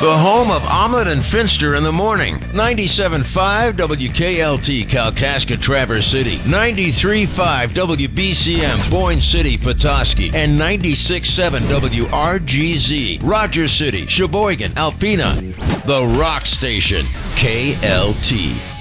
The home of Ahmed and Finster in the morning. 97.5 WKLT Kalkaska Traverse City. 93.5 WBCM Boyne City Petoskey. And 96.7 WRGZ Rogers City, Sheboygan, Alpena. The Rock Station. KLT.